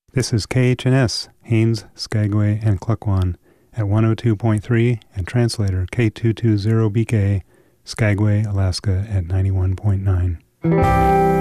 This is KHNS, Haines, Skagway, and Klukwan at 102.3 and translator K220BK, Skagway, Alaska at 91.9.